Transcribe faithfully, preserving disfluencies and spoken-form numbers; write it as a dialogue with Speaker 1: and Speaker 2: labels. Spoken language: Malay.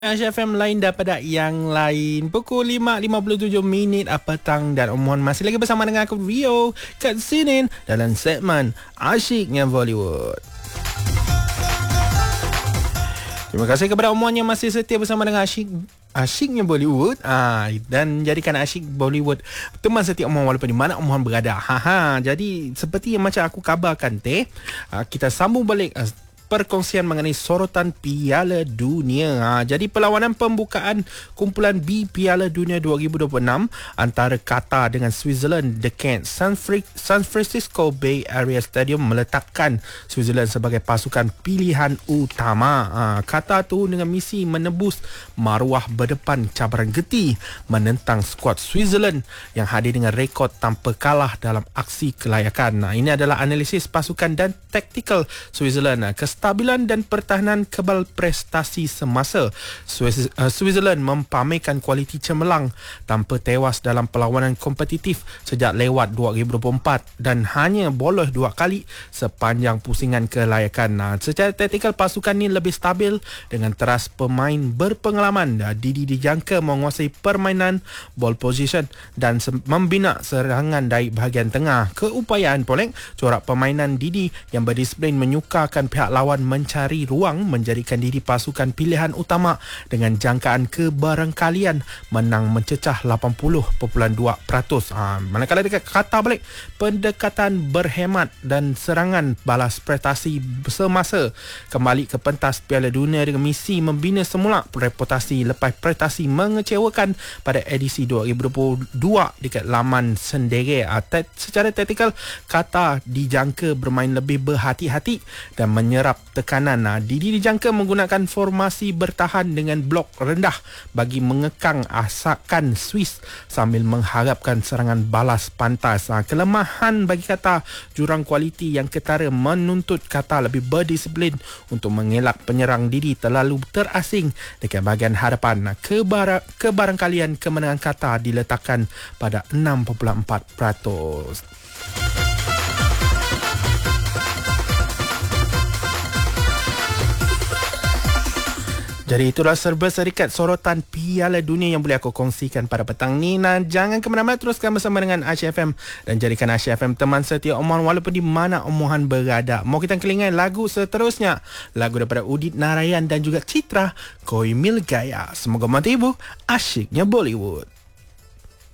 Speaker 1: Aisyah F M lain daripada yang lain. Pukul lima lima puluh tujuh minit petang dan Umuan masih lagi bersama dengan aku Rio kat sini dalam segmen Asyiknya Bollywood. Terima kasih kepada Umuan yang masih setia bersama dengan Asyik Asyiknya Bollywood ah, dan jadikan Asyik Bollywood teman setiap Umuan walaupun di mana Umuan berada. Haha. Jadi seperti yang macam aku kabarkan teh, ah, kita sambung balik ah, perkongsian mengenai sorotan Piala Dunia. Ha, jadi perlawanan pembukaan kumpulan B Piala Dunia dua ribu dua puluh enam antara Qatar dengan Switzerland dekat San, Fri- San Francisco Bay Area Stadium meletakkan Switzerland sebagai pasukan pilihan utama. Ha, Qatar tu dengan misi menebus maruah berdepan cabaran geti menentang skuad Switzerland yang hadir dengan rekod tanpa kalah dalam aksi kelayakan. Nah, ini adalah analisis pasukan dan taktikal Switzerland. Kestabilan dan pertahanan kebal prestasi semasa. Swiss, uh, Switzerland mempamerkan kualiti cemerlang tanpa tewas dalam perlawanan kompetitif sejak lewat dua ribu dua puluh empat dan hanya bolos dua kali sepanjang pusingan kelayakan. Nah, secara taktikal pasukan ini lebih stabil dengan teras pemain berpengalaman. Didi dijangka menguasai permainan ball position dan se- membina serangan dari bahagian tengah. Keupayaan Polek, corak permainan Didi yang berdisiplin menyukarkan pihak lawan mencari ruang menjadikan diri pasukan pilihan utama dengan jangkaan kebarangkalian menang mencecah lapan puluh perpuluhan dua peratus. Ha, manakala dekat Qatar balik, pendekatan berhemat dan serangan balas prestasi semasa kembali ke pentas Piala Dunia dengan misi membina semula reputasi lepas prestasi mengecewakan pada edisi dua ribu dua puluh dua dekat laman sendiri. Ha, secara taktikal, Qatar dijangka bermain lebih berhati-hati dan menyerap tekanan. Didi dijangka menggunakan formasi bertahan dengan blok rendah bagi mengekang asakan Swiss sambil mengharapkan serangan balas pantas. Kelemahan bagi Qatar, jurang kualiti yang ketara menuntut Qatar lebih berdisiplin untuk mengelak penyerang Didi terlalu terasing dekat bahagian hadapan. Kebar- kebarangkalian kemenangan Qatar diletakkan pada enam perpuluhan empat peratus. Jadi itulah serba serikat sorotan Piala Dunia yang boleh aku kongsikan pada petang ni. Dan jangan ke mana-mana, teruskan bersama dengan Aisyah F M dan jadikan Aisyah F M teman setia Umuan walaupun di mana Umuan berada. Mau kita kelingan lagu seterusnya, lagu daripada Udit Narayan dan juga Citra, Koi Mil Gaya. Semoga menghibur Asyiknya Bollywood.